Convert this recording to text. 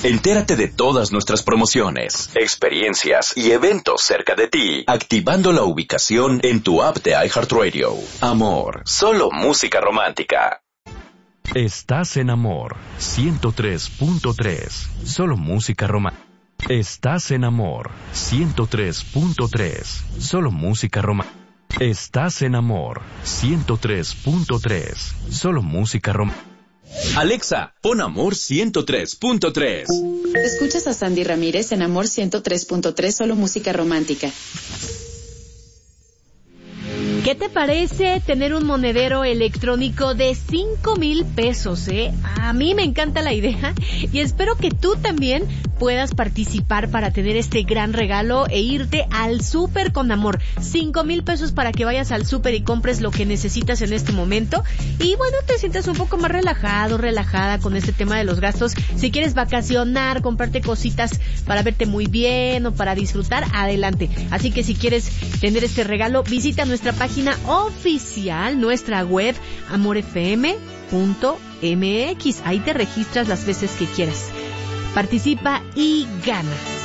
Entérate de todas nuestras promociones, experiencias y eventos cerca de ti, activando la ubicación en tu app de iHeartRadio. Amor, solo música romántica. Estás en Amor 103.3, solo música romántica. Estás en Amor 103.3, solo música romántica. Estás en Amor 103.3, solo música romántica. Alexa, pon Amor 103.3. Escuchas a Sandy Ramírez en Amor 103.3, solo música romántica. ¿Qué te parece tener un monedero electrónico de 5,000 pesos, A mí me encanta la idea y espero que tú también puedas participar para tener este gran regalo e irte al súper con amor. 5,000 pesos para que vayas al súper y compres lo que necesitas en este momento y bueno, te sientas un poco más relajado, relajada con este tema de los gastos. Si quieres vacacionar, comprarte cositas para verte muy bien o para disfrutar, adelante. Así que si quieres tener este regalo, visita nuestra página oficial, nuestra web, amorfm.mx. Ahí te registras las veces que quieras. Participa y gana.